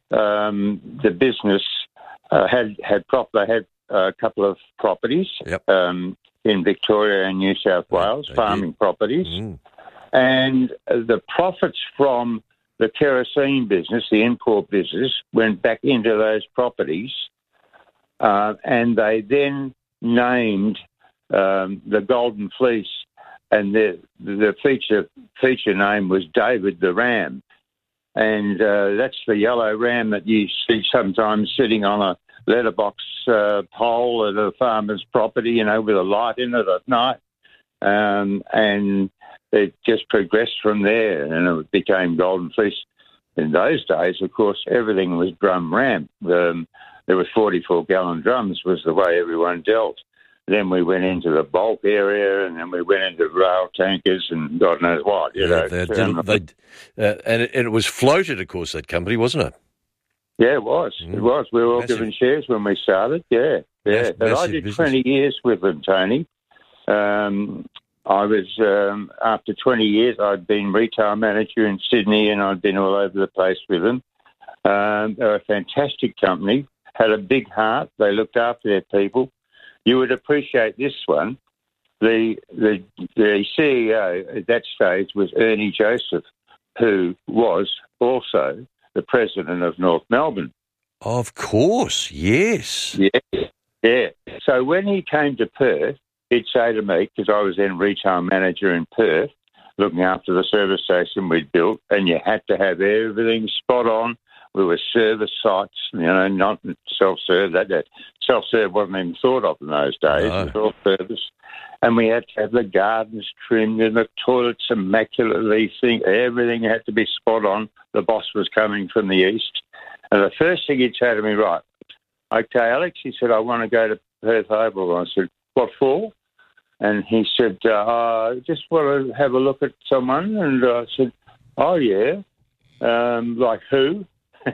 um, the business uh, had had prop. They had a couple of properties um, in Victoria and New South Wales, farming properties, Mm. and the profits from the kerosene business, the import business, went back into those properties, uh, and they then named um, the Golden Fleece. And the the feature feature name was David the Ram, and uh, that's the yellow ram that you see sometimes sitting on a letterbox uh, pole at a farmer's property, you know, with a light in it at night. Um, and it just progressed from there, and it became Golden Fleece. In those days, of course, everything was drum ram. Um, there was forty-four gallon drums was the way everyone dealt. Then we went into the bulk area, and then we went into rail tankers and God knows what, you know. they, they, they, uh, and, it, and it was floated, of course, that company, wasn't it? Yeah, it was. It was. We were all Massive. given shares when we started, yeah. yeah. Mass- but I massive did business. twenty years with them, Tony. Um, I was, um, after twenty years, I'd been retail manager in Sydney, and I'd been all over the place with them. Um, they're a fantastic company, had a big heart. They looked after their people. You would appreciate this one. The, the the C E O at that stage was Ernie Joseph, who was also the president of North Melbourne. Of course, yes. Yeah, yeah. So when he came to Perth, he'd say to me, because I was then retail manager in Perth, looking after the service station we'd built, and you had to have everything spot on we were service sites, you know, not self-serve. That, that self-serve wasn't even thought of in those days. No. It was all service. And we had to have the gardens trimmed and the toilets immaculately thing. Everything had to be spot on. The boss was coming from the east. And the first thing he'd say to me, right, okay, Alex, he said, I want to go to Perth Oval. I said, what for? And he said, uh, I just want to have a look at someone. And I said, oh, yeah, um, like who?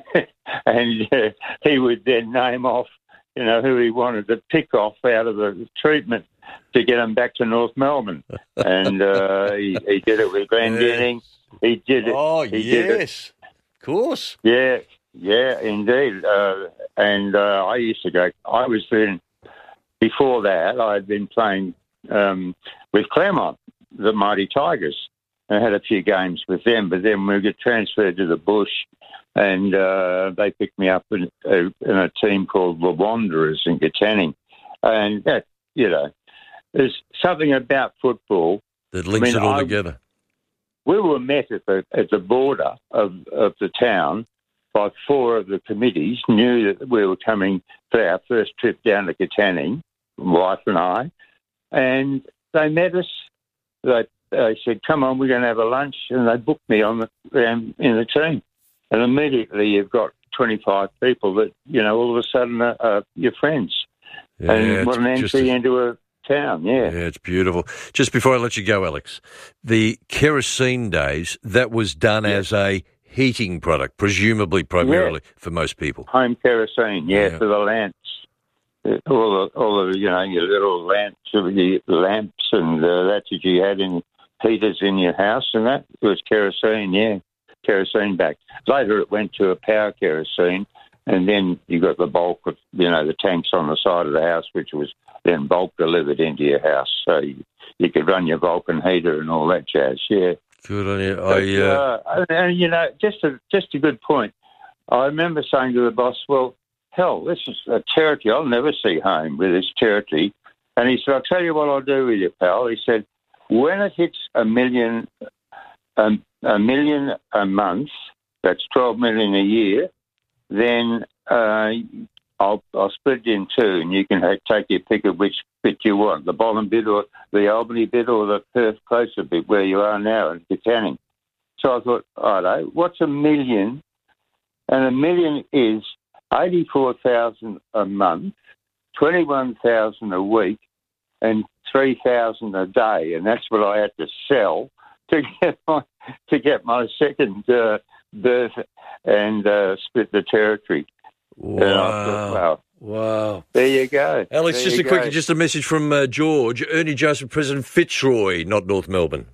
and uh, he would then name off, you know, who he wanted to pick off out of the treatment to get him back to North Melbourne. And uh, he, he did it with Glendinning. He did it. Oh, he yes, did it. Of course. Yeah, yeah, indeed. Uh, and uh, I used to go, I was then, before that, I had been playing um, with Claremont, the Mighty Tigers. I had a few games with them, but then we got transferred to the bush, and uh, they picked me up in, uh, in a team called the Wanderers in Katanning. And that, you know, there's something about football that links I mean, it all I, together. We were met at the at the border of, of the town by four of the committees, knew that we were coming for our first trip down to Katanning, my wife and I, and they met us. They, they said, come on, we're going to have a lunch, and they booked me on the um, in the team. And immediately you've got twenty-five people that, you know, all of a sudden are, are your friends. Yeah, and what an entry a... into a town, yeah. Yeah, it's beautiful. Just before I let you go, Alex, the kerosene days, that was done yeah. as a heating product, presumably primarily yeah. for most people. Home kerosene, yeah, yeah. for the lamps. All the, all the, you know, your little lamps, the lamps and uh, that's what you had in heaters in your house, and that was kerosene, yeah, kerosene back. Later it went to a power kerosene, and then you got the bulk of, you know, the tanks on the side of the house, which was then bulk delivered into your house. So you, you could run your Vulcan heater and all that jazz, yeah. Good on you. But, I, uh... uh, and, you know, just a, just a good point. I remember saying to the boss, well, hell, this is a territory. I'll never see home with this territory. And he said, I'll tell you what I'll do with you, pal. He said, when it hits a million, um, a million a month, that's twelve million a year, then uh, I'll, I'll split it in two, and you can ha- take your pick of which bit you want, the bottom bit or the Albany bit or the Perth closer bit where you are now in Katanning. So I thought, all right, what's a million? And a million is eighty-four thousand a month, twenty-one thousand a week, and three thousand a day, and that's what I had to sell to get my to get my second uh, berth and uh, split the territory. Wow! And I thought, well, wow! There you go, Alex. There just you a quick, go. just a message from uh, George. Ernie Joseph, President Fitzroy, not North Melbourne.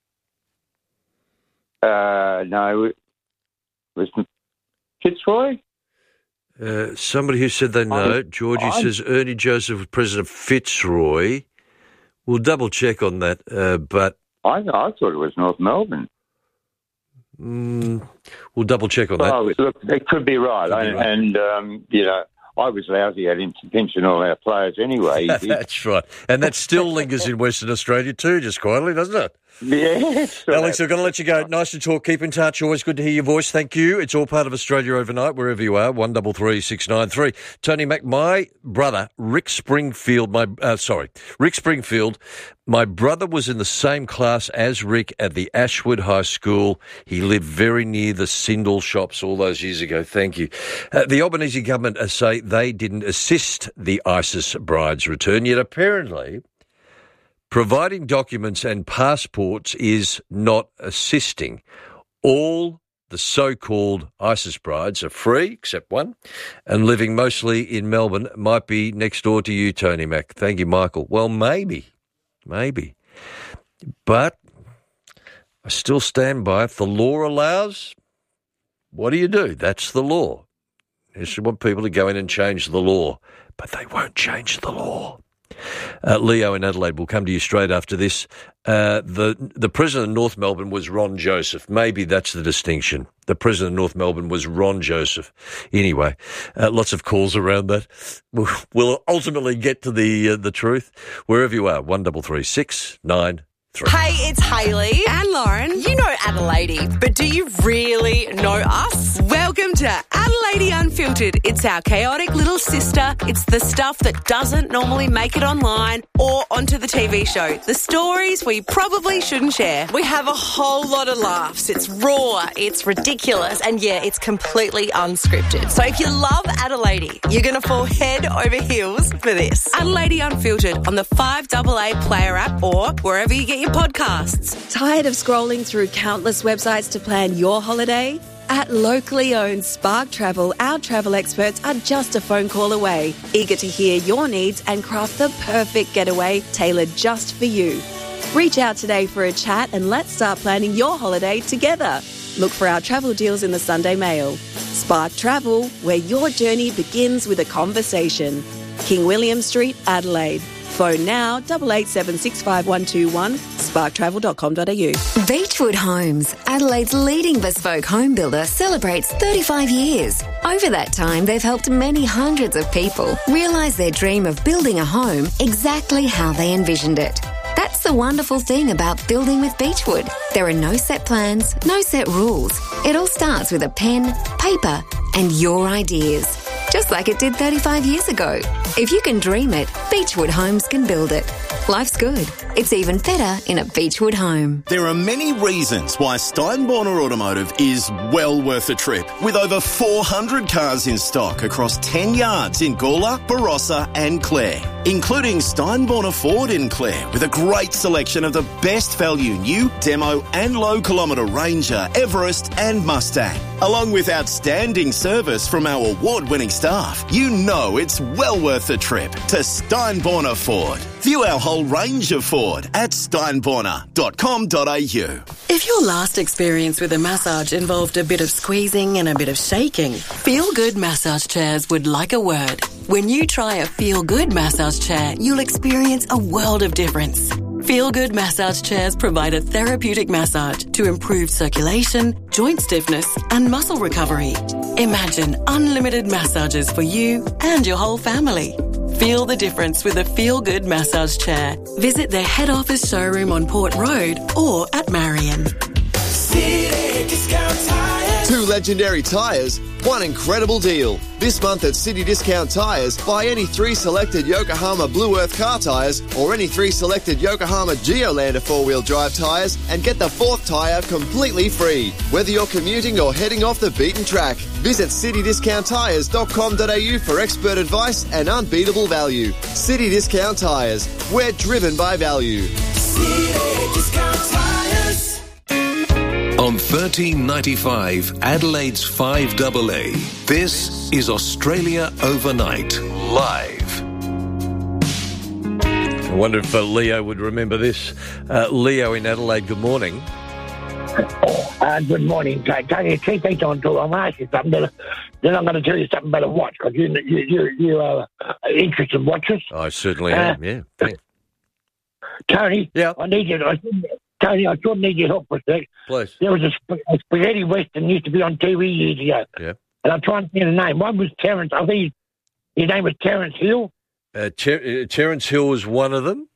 Uh, no, it was Fitzroy. Uh, somebody who said they know. I'm, Georgie I'm, says Ernie Joseph, President Fitzroy. We'll double check on that, uh, but I, I thought it was North Melbourne. Mm, we'll double check on oh, that. Look, it could be right, Could be and, right. and um, you know, I was lousy at him to pension all our players anyway. That's right, and that still lingers in Western Australia too, just quietly, doesn't it? Yes. Alex, I'm going to let you go. Nice to talk. Keep in touch. Always good to hear your voice. Thank you. It's all part of Australia Overnight, wherever you are. One double three six nine three. Tony Mac, my brother, Rick Springfield. My uh, sorry, Rick Springfield. My brother was in the same class as Rick at the Ashwood High School. He lived very near the Sindel shops all those years ago. Thank you. Uh, the Albanese government uh, say they didn't assist the ISIS bride's return, yet apparently providing documents and passports is not assisting. All the so-called ISIS brides are free, except one, and living mostly in Melbourne. Might be next door to you, Tony Mac. Thank you, Michael. Well, maybe, maybe. But I still stand by, if the law allows, what do you do? That's the law. You should want people to go in and change the law, but they won't change the law. Uh, Leo in Adelaide will come to you straight after this. Uh, the the president of North Melbourne was Ron Joseph. Maybe that's the distinction. The president of North Melbourne was Ron Joseph. Anyway, uh, lots of calls around that. We'll, we'll ultimately get to the uh, the truth. Wherever you are, one double three six nine three. Hey, it's Hayley and Lauren. You know Adelaide, but do you really know us? Welcome to Adelaide Unfiltered. It's our chaotic little sister. It's the stuff that doesn't normally make it online or onto the T V show. The stories we probably shouldn't share. We have a whole lot of laughs. It's raw, it's ridiculous, and yeah, it's completely unscripted. So if you love Adelaide, you're going to fall head over heels for this. Adelaide Unfiltered on the five A A Player app or wherever you get your podcasts. Tired of scrolling through countless websites to plan your holiday? At locally owned Spark Travel, our travel experts are just a phone call away, eager to hear your needs and craft the perfect getaway tailored just for you. Reach out today for a chat and let's start planning your holiday together. Look for our travel deals in the Sunday Mail. Spark Travel, where your journey begins with a conversation. King William Street, Adelaide. Phone now, eight eight seven six five one two one, spark travel dot com dot a u. Beechwood Homes, Adelaide's leading bespoke home builder, celebrates thirty-five years. Over that time, they've helped many hundreds of people realise their dream of building a home exactly how they envisioned it. That's the wonderful thing about building with Beechwood. There are no set plans, no set rules. It all starts with a pen, paper, and your ideas. Just like it did thirty-five years ago. If you can dream it, Beechwood Homes can build it. Life's good. It's even better in a Beechwood home. There are many reasons why Steinborner Automotive is well worth a trip. With over four hundred cars in stock across ten yards in Gawler, Barossa and Clare. Including Steinborner Ford in Clare with a great selection of the best value new, demo and low kilometre Ranger, Everest and Mustang. Along with outstanding service from our award-winning staff, you know it's well worth the trip to Steinborner Ford. View our whole range of Ford at steinborner dot com dot a u. If your last experience with a massage involved a bit of squeezing and a bit of shaking, Feel Good Massage Chairs would like a word. When you try a Feel Good massage chair, you'll experience a world of difference. Feel Good massage chairs provide a therapeutic massage to improve circulation, joint stiffness and muscle recovery. Imagine unlimited massages for you and your whole family. Feel the difference with a Feel Good massage chair. Visit their head office showroom on Port Road or at Marion. City Discount Tires. Two legendary tyres, one incredible deal. This month at City Discount Tyres, buy any three selected Yokohama Blue Earth car tyres or any three selected Yokohama Geolander four-wheel drive tyres and get the fourth tyre completely free. Whether you're commuting or heading off the beaten track, visit city discount tyres dot com dot a u for expert advice and unbeatable value. City Discount Tyres, we're driven by value. City Discount Tyres. On thirteen ninety-five, Adelaide's five A A, this is Australia Overnight, live. I wonder if uh, Leo would remember this. Uh, Leo in Adelaide, good morning. Uh, good morning, Tony. Keep it on to I'm asking something. Then, then I'm going to tell you something about a watch because you, you, you, you are interested in watches. I certainly Uh, am, yeah. Thanks. Tony, yeah. I need you. I, Tony, I sure need your help for a sec. Please. There was a, sp- a spaghetti western used to be on T V years ago. Yeah. And I'm trying to think of the name. One was Terence. I think his name was Terence Hill. Uh, Ter- uh, Terence Hill was one of them.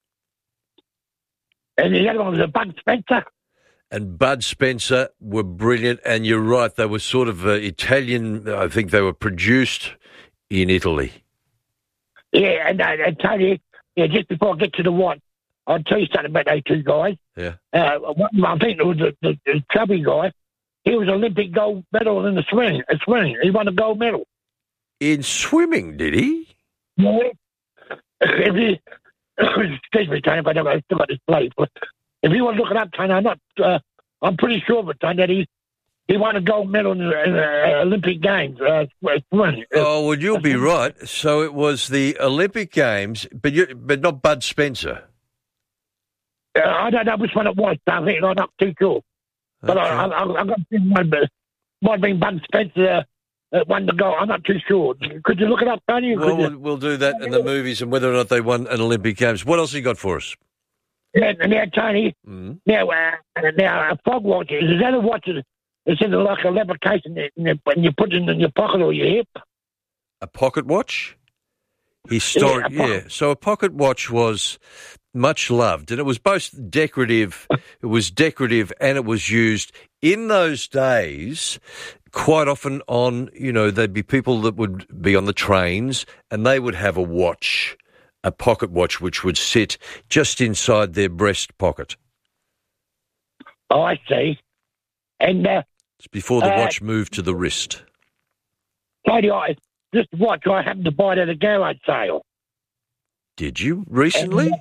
And the other one was a Bud Spencer. And Bud Spencer were brilliant, and you're right, they were sort of uh, Italian. I think they were produced in Italy. Yeah, and, uh, and Tony, yeah, just before I get to the watch, I'll tell you something about those two guys. Yeah. Uh, one, I think it was the, the, the chubby guy. He was Olympic gold medal in the swing. A swing. He won a gold medal. In swimming, did he? Yeah. If you, excuse me, Tony, if I don't I still got this place. But if you want to look it up, Tony, I'm not. Uh, I'm pretty sure of it, Tony, that he he won a gold medal in the, in the Olympic Games. Uh, swimming. Oh well, you'll be right. So it was the Olympic Games, but you, but not Bud Spencer. Uh, I don't know which one it was. I think I'm not too sure. But Okay. I, I, I got to think might be, might have been Bud Spencer uh, that won the gold. I'm not too sure. Could you look it up, Tony? Well, Could you- we'll, we'll do that in the movies and whether or not they won an Olympic Games. What else have you got for us? Yeah, now, Tony, Mm. now, uh, now, a fog watch, is that a watch that- that's in like a leather case and you, and you put it in your pocket or your hip? A pocket watch? Historic, Yeah, a yeah. pocket- So a pocket watch was much loved, and it was both decorative. It was decorative, and it was used in those days. Quite often, on you know, there'd be people that would be on the trains, and they would have a watch, a pocket watch, which would sit just inside their breast pocket. Oh, I see. And uh, It's before the Uh, watch moved to the wrist. Tony, I, this watch I happened to buy it at a garage sale. Did you recently?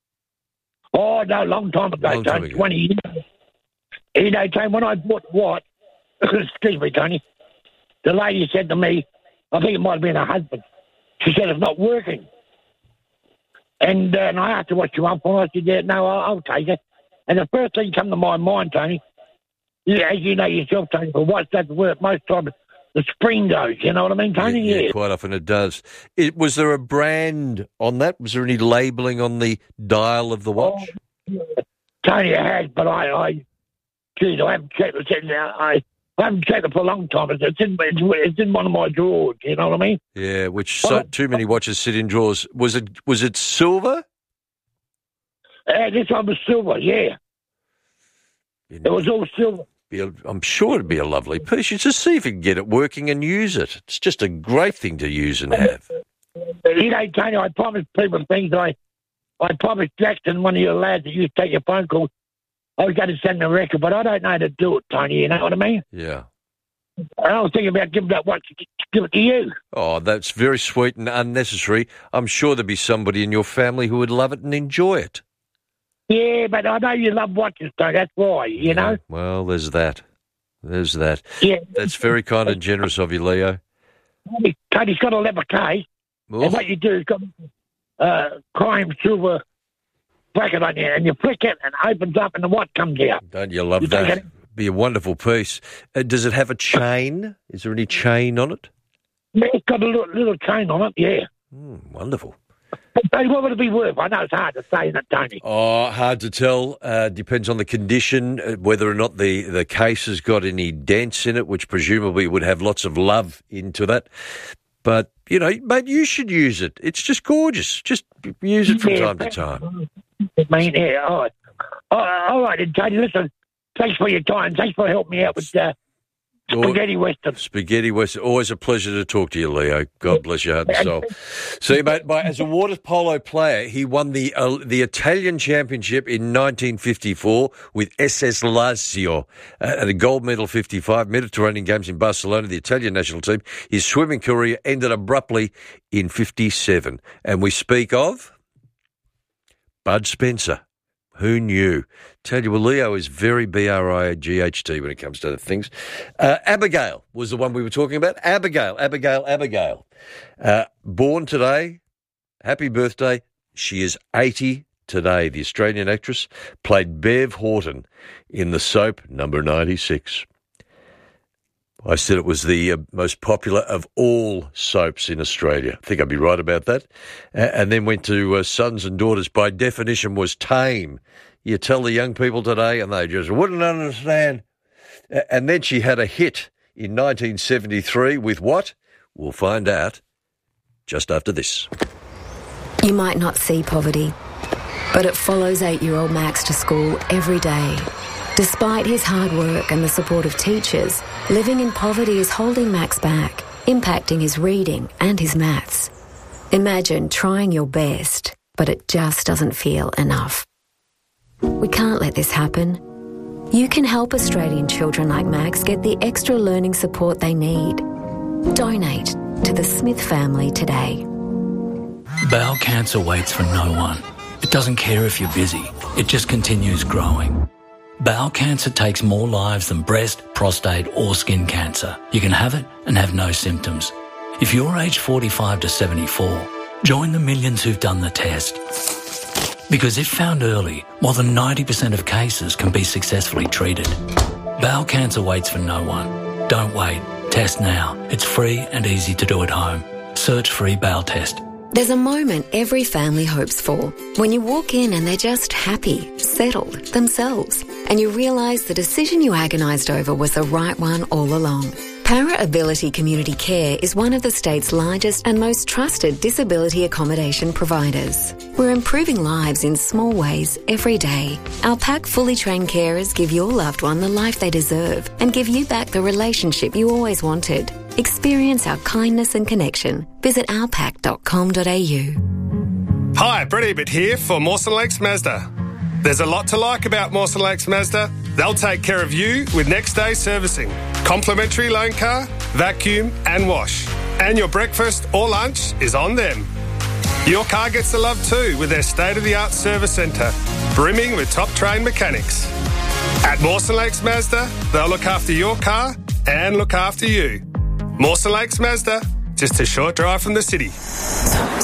Oh, no, long time ago, Long time Tony, ago. twenty years. You know, Tony, when I bought the watch, excuse me, Tony, the lady said to me, I think it might have been her husband, she said, it's not working. And, uh, and I asked her what she wanted for, and I said, yeah, no, I'll, I'll take it. And the first thing come to my mind, Tony, yeah, as you know yourself, Tony, for watch doesn't work, most times the spring goes, you know what I mean, Tony? Yeah, Yeah. quite often it does. It, was there a brand on that? Was there any labelling on the dial of the watch? Tony has, but I, I, geez, I haven't checked it. I, I haven't checked it for a long time. It's in, it's, it's in one of my drawers. You know what I mean? Yeah, which so, too many watches sit in drawers. Was it was it silver? Uh, this one was silver. Yeah, it was all silver. Be a, I'm sure it'd be a lovely piece. You just see if you can get it working and use it. It's just a great thing to use and have. You know, Tony, I promised people things. I, I promised Jackson, one of your lads that used to take your phone calls, I was going to send him a record, but I don't know how to do it, Tony. You know what I mean? Yeah. And I was thinking about giving that watch to give it to you. Oh, that's very sweet and unnecessary. I'm sure there'd be somebody in your family who would love it and enjoy it. Yeah, but I know you love watches, Tony. That's why, you know? Well, there's that. There's that. Yeah. That's very kind and generous of you, Leo. Tony, Tony's got a leather case, Oh. and what you do is got uh, crime silver bracket on you, and you flick it, and it opens up, and the watch comes out. Don't you love You take that? it- Be a wonderful piece. Uh, does it have a chain? Is there any chain on it? Yeah, it's got a little, little chain on it, yeah. Mm, wonderful. Tony, what would it be worth? I know it's hard to say, isn't it, Tony? Oh, hard to tell. Uh, depends on the condition, uh, whether or not the, the case has got any dents in it, which presumably would have lots of love into that. But, you know, mate, you should use it. It's just gorgeous. Just use it from Yeah, time to time. I mean, yeah, all right. All right, all right, then, Tony, listen, thanks for your time. Thanks for helping me out with uh, spaghetti western. Spaghetti Western. Always a pleasure to talk to you, Leo. God bless your heart and soul. See, mate, by, as a water polo player, he won the uh, the Italian Championship in nineteen fifty-four with S S Lazio, uh, and a gold medal fifty-five, Mediterranean Games in Barcelona, the Italian national team. His swimming career ended abruptly in fifty-seven. And we speak of Bud Spencer. Who knew? Tell you, well, Leo is very B R I G H T when it comes to things. Uh, Abigail was the one we were talking about. Abigail, Abigail, Abigail. Uh, born today. Happy birthday. She is eighty today. The Australian actress played Bev Horton in the soap Number ninety-six. I said it was the uh, most popular of all soaps in Australia. I think I'd be right about that. Uh, and then went to uh, Sons and Daughters. By definition, was tame. You tell the young people today, and they just wouldn't understand. Uh, and then she had a hit in nineteen seventy-three with what? We'll find out just after this. You might not see poverty, but it follows eight-year-old Max to school every day. Despite his hard work and the support of teachers, living in poverty is holding Max back, impacting his reading and his maths. Imagine trying your best, but it just doesn't feel enough. We can't let this happen. You can help Australian children like Max get the extra learning support they need. Donate to the Smith family today. Bowel cancer waits for no one. It doesn't care if you're busy. It just continues growing. Bowel cancer takes more lives than breast, prostate or skin cancer. You can have it and have no symptoms. If you're aged forty-five to seventy-four, join the millions who've done the test. Because if found early, more than ninety percent of cases can be successfully treated. Bowel cancer waits for no one. Don't wait. Test now. It's free and easy to do at home. Search free bowel test. There's a moment every family hopes for, when you walk in and they're just happy, settled, themselves, and you realise the decision you agonised over was the right one all along. Para Ability Community Care is one of the state's largest and most trusted disability accommodation providers. We're improving lives in small ways every day. Our PAC fully trained carers give your loved one the life they deserve and give you back the relationship you always wanted. Experience our kindness and connection. Visit our pac dot com dot a u. Hi, Brett Ebert here for Mawson Lakes Mazda. There's a lot to like about Mawson Lakes Mazda. They'll take care of you with next day servicing, complimentary loan car, vacuum and wash. And your breakfast or lunch is on them. Your car gets the love too with their state-of-the-art service centre, brimming with top-trained mechanics. At Mawson Lakes Mazda, they'll look after your car and look after you. Mawson Lakes Mazda, just a short drive from the city.